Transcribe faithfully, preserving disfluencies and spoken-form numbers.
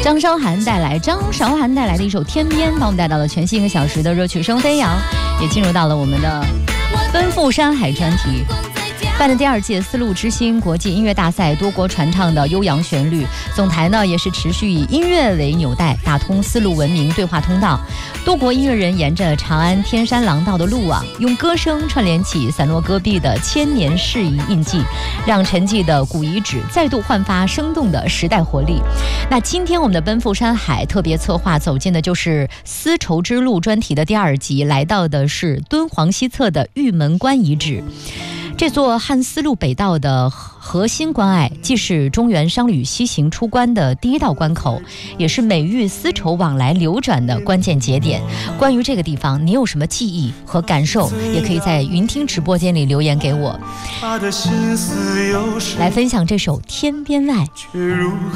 张韶涵带来张韶涵带来的一首《天边》，把我们带到了全新一个小时的热曲声飞扬，也进入到了我们的奔赴山海专题。办的第二届丝路之星国际音乐大赛，多国传唱的悠扬旋律，总台呢也是持续以音乐为纽带，打通丝路文明对话通道。多国音乐人沿着长安天山廊道的路网，用歌声串联起散落戈壁的千年事宜印记，让沉寂的古遗址再度焕发生动的时代活力。那今天我们的奔赴山海特别策划走进的就是丝绸之路专题的第二集，来到的是敦煌西侧的玉门关遗址。这座汉丝路北道的核心关隘，既是中原商旅西行出关的第一道关口，也是美玉丝绸往来流转的关键节点。关于这个地方，你有什么记忆和感受，也可以在云听直播间里留言给我，来分享这首《天边外》。